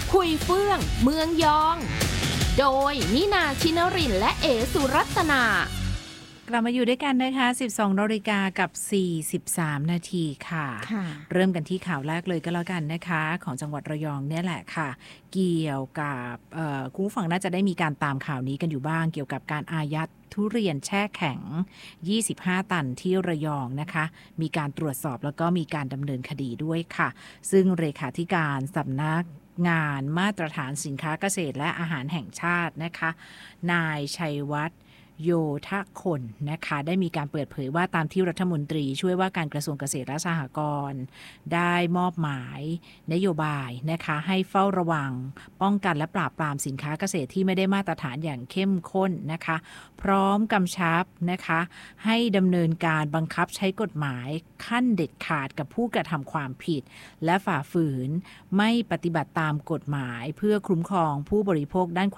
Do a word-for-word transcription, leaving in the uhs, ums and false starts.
คุยเฟื่องเมืองยองโดยนินาชินรินทร์และเอสุรัตนากลับมาอยู่ด้วยกันนะคะ สิบสองนาฬิกากับสี่สิบสามนาทีค่ะเริ่มกันที่ข่าวแรกเลยก็แล้วกันนะคะของจังหวัดระยองเนี่ยแหละค่ะเกี่ยวกับคุณผู้ฟังน่าจะได้มีการตามข่าวนี้กันอยู่บ้างเกี่ยวกับการอายัดทุเรียนแช่แข็งยี่สิบห้าตันที่ระยองนะคะมีการตรวจสอบแล้วก็มีการดำเนินคดีด้วยค่ะซึ่งเลขาธิการสำนักงานมาตรฐานสินค้าเกษตรและอาหารแห่งชาตินะคะนายชัยวัฒน์โยธคนนะคะได้มีการเปิดเผยว่าตามที่รัฐมนตรีช่วยว่าการกระทรวงเกษตรและสหกรณ์ได้มอบหมายนโยบายนะคะให้เฝ้าระวังป้องกันและปราบปรามสินค้าเกษตรที่ไม่ได้มาตรฐานอย่างเข้มข้นนะคะพร้อมกำชับนะคะให้ดำเนินการบังคับใช้กฎหมายขั้นเด็ดขาดกับผู้กระทำความผิดและฝ่าฝืนไม่ปฏิบัติตามกฎหมายเพื่อคุ้มครองผู้บริโภคด้าน